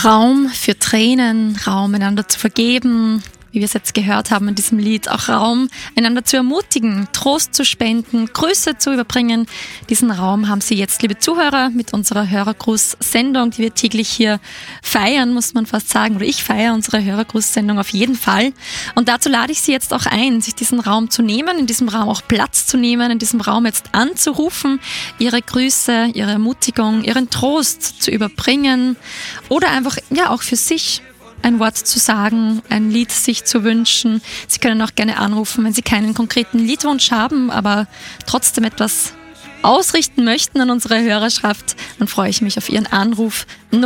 Raum für Tränen, Raum einander zu vergeben, wie wir es jetzt gehört haben in diesem Lied, auch Raum, einander zu ermutigen, Trost zu spenden, Grüße zu überbringen. Diesen Raum haben Sie jetzt, liebe Zuhörer, mit unserer Hörergruß-Sendung, die wir täglich hier feiern, muss man fast sagen, oder ich feiere unsere Hörergruß-Sendung auf jeden Fall. Und dazu lade ich Sie jetzt auch ein, sich diesen Raum zu nehmen, in diesem Raum auch Platz zu nehmen, in diesem Raum jetzt anzurufen, Ihre Grüße, Ihre Ermutigung, Ihren Trost zu überbringen oder einfach, ja, auch für sich ein Wort zu sagen, ein Lied sich zu wünschen. Sie können auch gerne anrufen, wenn Sie keinen konkreten Liedwunsch haben, aber trotzdem etwas ausrichten möchten an unsere Hörerschaft, dann freue ich mich auf Ihren Anruf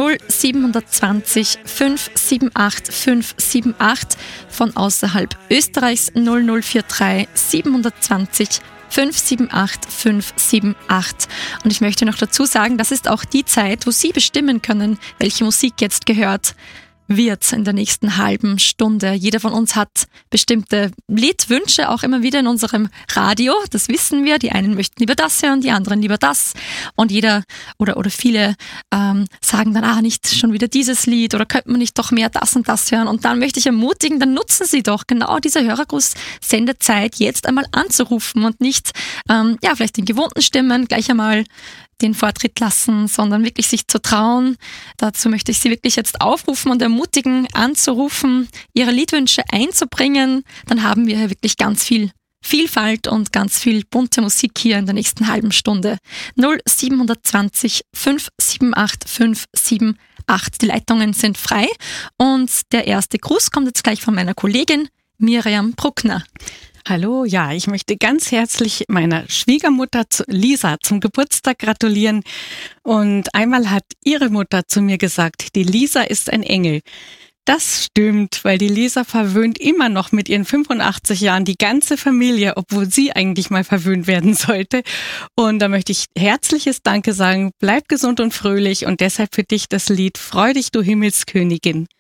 0720 578 578 von außerhalb Österreichs 0043 720 578 578. Und ich möchte noch dazu sagen, das ist auch die Zeit, wo Sie bestimmen können, welche Musik jetzt gehört wird in der nächsten halben Stunde. Jeder von uns hat bestimmte Liedwünsche, auch immer wieder in unserem Radio. Das wissen wir. Die einen möchten lieber das hören, die anderen lieber das. Und jeder oder viele sagen dann, nicht schon wieder dieses Lied oder könnte man nicht doch mehr das und das hören. Und dann möchte ich ermutigen, dann nutzen Sie doch genau diese Hörergruß-Sendezeit jetzt einmal anzurufen und nicht vielleicht den gewohnten Stimmen gleich einmal den Vortritt lassen, sondern wirklich sich zu trauen. Dazu möchte ich Sie wirklich jetzt aufrufen und ermutigen, anzurufen, Ihre Liedwünsche einzubringen. Dann haben wir hier wirklich ganz viel Vielfalt und ganz viel bunte Musik hier in der nächsten halben Stunde. 0720 578 578. Die Leitungen sind frei und der erste Gruß kommt jetzt gleich von meiner Kollegin Miriam Bruckner. Hallo, ja, ich möchte ganz herzlich meiner Schwiegermutter Lisa zum Geburtstag gratulieren. Und einmal hat ihre Mutter zu mir gesagt, die Lisa ist ein Engel. Das stimmt, weil die Lisa verwöhnt immer noch mit ihren 85 Jahren die ganze Familie, obwohl sie eigentlich mal verwöhnt werden sollte. Und da möchte ich herzliches Danke sagen, bleib gesund und fröhlich und deshalb für dich das Lied Freu dich, du Himmelskönigin.